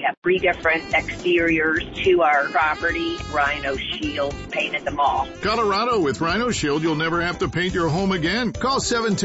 have 3 different exteriors to our property. Rhino Shield painted them all. Colorado, with Rhino Shield, you'll never have to paint your home again. Call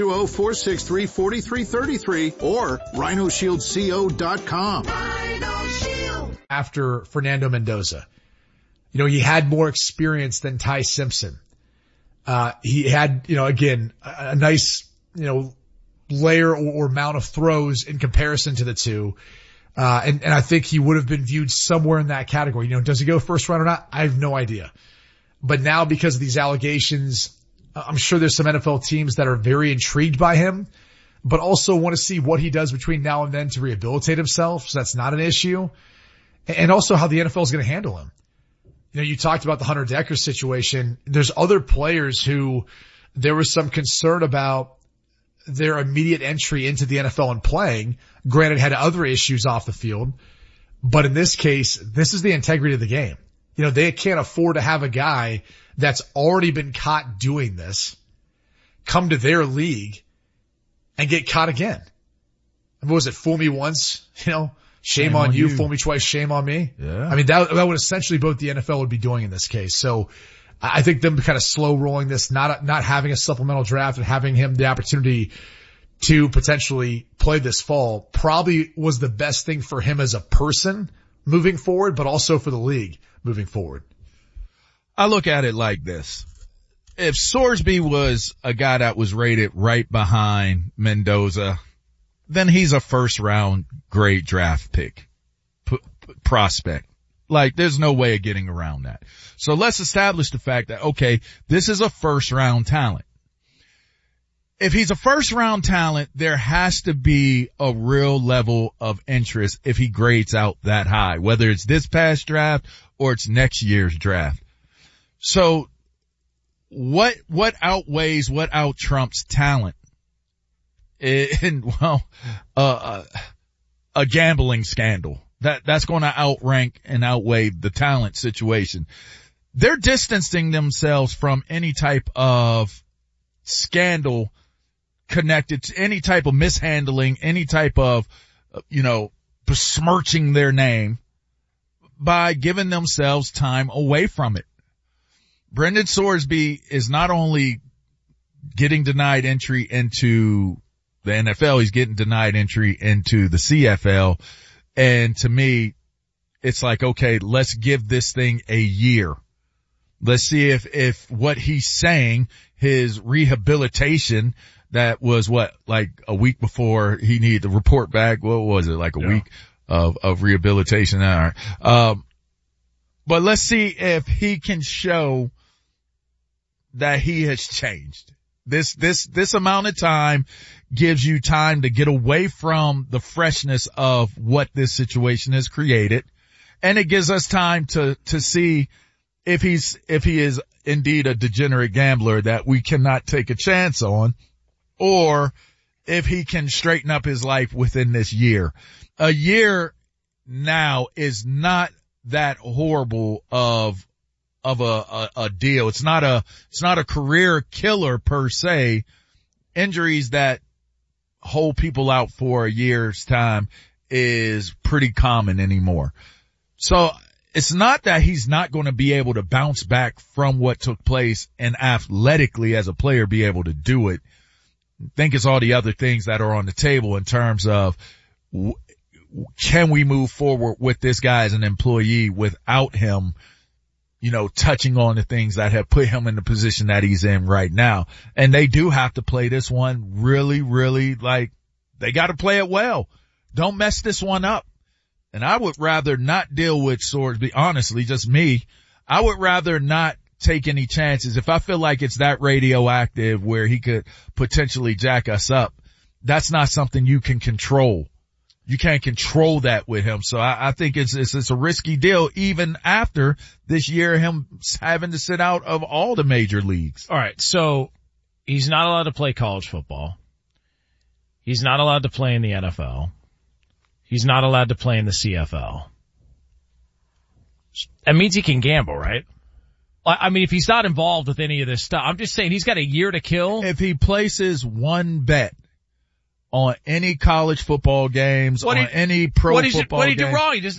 720-463-4333 or rhinoshieldco.com. Rhino Shield. After Fernando Mendoza, he had more experience than Ty Simpson. He had, again, a nice, layer or amount of throws in comparison to the two. And I think he would have been viewed somewhere in that category. Does he go first round or not? I have no idea. But now because of these allegations, I'm sure there's some NFL teams that are very intrigued by him, but also want to see what he does between now and then to rehabilitate himself. So that's not an issue. And also how the NFL is going to handle him. You talked about the Hunter Decker situation. There's other players who there was some concern about their immediate entry into the NFL and playing. Granted, had other issues off the field, but in this case, this is the integrity of the game. They can't afford to have a guy that's already been caught doing this come to their league and get caught again. What was it? Fool me once, shame on you. Fool me twice, shame on me. Yeah. I mean, that would essentially what the NFL would be doing in this case. So I think them kind of slow rolling this, not having a supplemental draft and having him the opportunity to potentially play this fall probably was the best thing for him as a person moving forward, but also for the league moving forward. I look at it like this. If Sorsby was a guy that was rated right behind Mendoza, then he's a first round great draft pick prospect. Like, there's no way of getting around that. So let's establish the fact that, okay, this is a first round talent. If he's a first round talent, there has to be a real level of interest if he grades out that high, whether it's this past draft or it's next year's draft. So what outweighs, what out-trumps talent? A gambling scandal. That's going to outrank and outweigh the talent situation. They're distancing themselves from any type of scandal connected to any type of mishandling, any type of, besmirching their name by giving themselves time away from it. Brendan Sorsby is not only getting denied entry into the NFL, he's getting denied entry into the CFL. And to me, it's like, okay, let's give this thing a year. Let's see if what he's saying, his rehabilitation that was like a week before he needed to report back. What was it? Like a week of rehabilitation. All right. But let's see if he can show that he has changed. This amount of time gives you time to get away from the freshness of what this situation has created. And it gives us time to see if he is indeed a degenerate gambler that we cannot take a chance on, or if he can straighten up his life within this year. A year now is not that horrible of a deal. It's not a career killer per se. Injuries that hold people out for a year's time is pretty common anymore. So it's not that he's not going to be able to bounce back from what took place and athletically as a player be able to do it. I think it's all the other things that are on the table in terms of can we move forward with this guy as an employee without him, touching on the things that have put him in the position that he's in right now. And they do have to play this one really, really, they got to play it well. Don't mess this one up. And I would rather not deal with Sorsby, honestly, just me. I would rather not take any chances. If I feel like it's that radioactive where he could potentially jack us up, that's not something you can control. You can't control that with him. So I think it's a risky deal even after this year, him having to sit out of all the major leagues. All right. So he's not allowed to play college football. He's not allowed to play in the NFL. He's not allowed to play in the CFL. That means he can gamble, right? I mean, if he's not involved with any of this stuff, I'm just saying he's got a year to kill. If he places one bet on any college football games, any pro football games. What did he do wrong? He just